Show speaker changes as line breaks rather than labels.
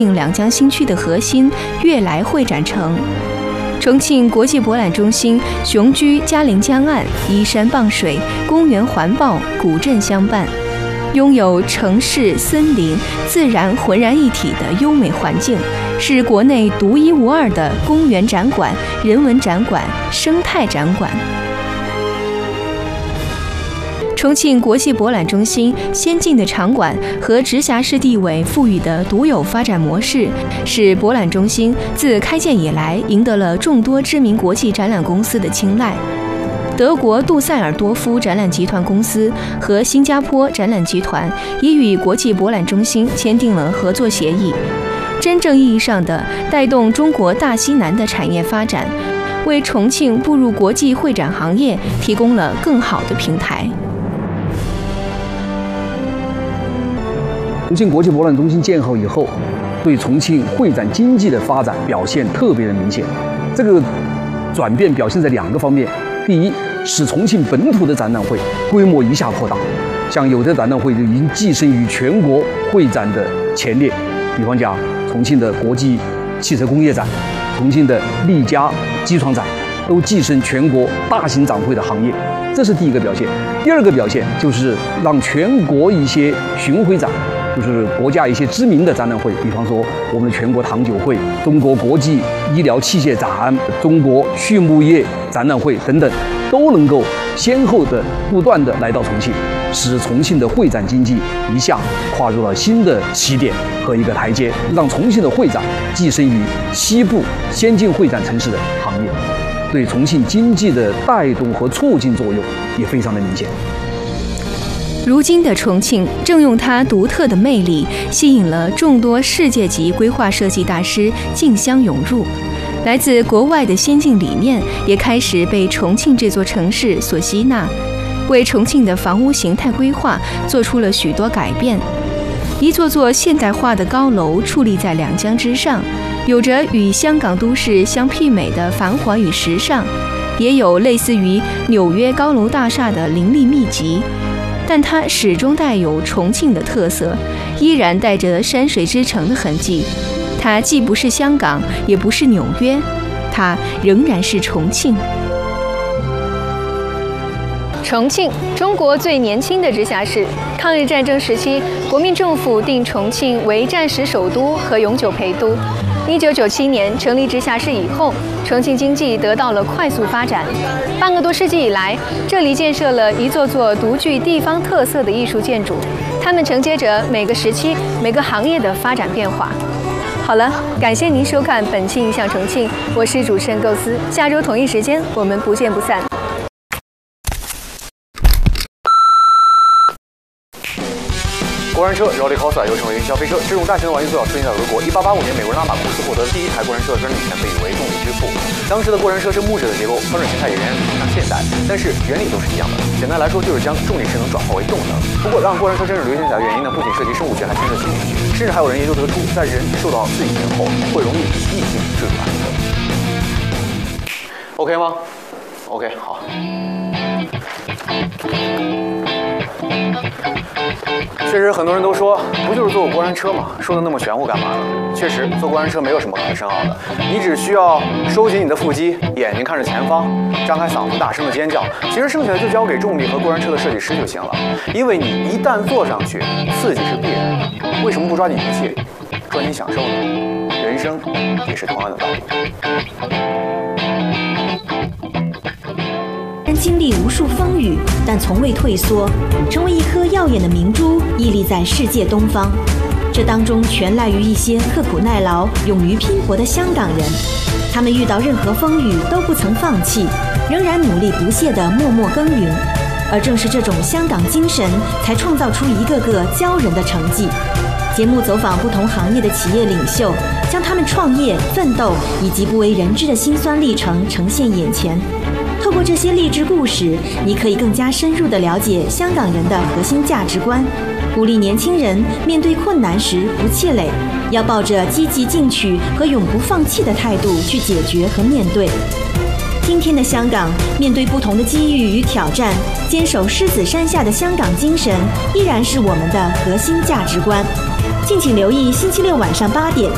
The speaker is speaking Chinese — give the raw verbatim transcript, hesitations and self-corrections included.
两江新区的核心悦来会展城。重庆国际博览中心雄居嘉陵江岸，依山傍水，公园环抱，古镇相伴，拥有城市、森林、自然浑然一体的优美环境，是国内独一无二的公园展馆、人文展馆、生态展馆。重庆国际博览中心先进的场馆和直辖市地位赋予的独有发展模式，使博览中心自开建以来赢得了众多知名国际展览公司的青睐。德国杜塞尔多夫展览集团公司和新加坡展览集团已与国际博览中心签订了合作协议，真正意义上的带动中国大西南的产业发展，为重庆步入国际会展行业提供了更好的平台。
重庆国际博览中心建好以后，对重庆会展经济的发展表现特别的明显。这个转变表现在两个方面：第一，使重庆本土的展览会规模一下扩大，像有的展览会就已经跻身于全国会展的前列，比方讲重庆的国际汽车工业展、重庆的力嘉机床展，都跻身全国大型展会的行业。这是第一个表现。第二个表现就是让全国一些巡回展，就是国家一些知名的展览会，比方说我们的全国糖酒会、中国国际医疗器械展、中国畜牧业展览会等等，都能够先后的不断的来到重庆，使重庆的会展经济一下跨入了新的起点和一个台阶，让重庆的会展跻身于西部先进会展城市的行业，对重庆经济的带动和促进作用也非常的明显。
如今的重庆正用它独特的魅力，吸引了众多世界级规划设计大师竞相涌入，来自国外的先进理念也开始被重庆这座城市所吸纳，为重庆的房屋形态规划做出了许多改变。一座座现代化的高楼矗立在两江之上，有着与香港都市相媲美的繁华与时尚，也有类似于纽约高楼大厦的林立密集，但它始终带有重庆的特色，依然带着山水之城的痕迹。它既不是香港，也不是纽约，它仍然是重庆。重庆，中国最年轻的直辖市。抗日战争时期，国民政府定重庆为战时首都和永久陪都。一九九七年成立直辖市以后，重庆经济得到了快速发展。半个多世纪以来，这里建设了一座座独具地方特色的艺术建筑，它们承接着每个时期、每个行业的发展变化。好了，感谢您收看本期《影响重庆》，我是主持人构思，下周同一时间我们不见不散。
过山车绕地 cos 又称为云霄飞车，这种大型的玩具最早出现在俄国。一八八五年，美国人拉马库斯获得第一台过山车的专利权，被誉为动力之父。当时的过山车是木质的结构，发展形态也仍然不像现代，但是原理都是一样的。简单来说，就是将重力势能转化为动能。不过，让过山车真正流行起来的原因呢，不仅涉及生物学，还牵涉心理学，甚至还有人研究得出，在人受到刺激前后，会容易逆行坠入安全。OK 吗 ？OK， 好。确实，很多人都说，不就是坐过过山车吗？说的那么玄乎干嘛呢？确实，坐过山车没有什么很深奥的，你只需要收紧你的腹肌，眼睛看着前方，张开嗓子大声的尖叫。其实剩下的就交给重力和过山车的设计师就行了。因为你一旦坐上去，刺激是必然的。为什么不抓紧一切，抓紧享受呢？人生也是同样的道理。
经历无数风雨，但从未退缩，成为一颗耀眼的明珠，屹立在世界东方。这当中全赖于一些刻苦耐劳、勇于拼搏的香港人。他们遇到任何风雨都不曾放弃，仍然努力不懈地默默耕耘。而正是这种香港精神，才创造出一个个骄人的成绩。节目走访不同行业的企业领袖，将他们创业、奋斗以及不为人知的辛酸历程呈现眼前。透过这些励志故事，你可以更加深入地了解香港人的核心价值观，鼓励年轻人面对困难时不气馁，要抱着积极进取和永不放弃的态度去解决和面对。今天的香港，面对不同的机遇与挑战，坚守狮子山下的香港精神，依然是我们的核心价值观。敬请留意星期六晚上八点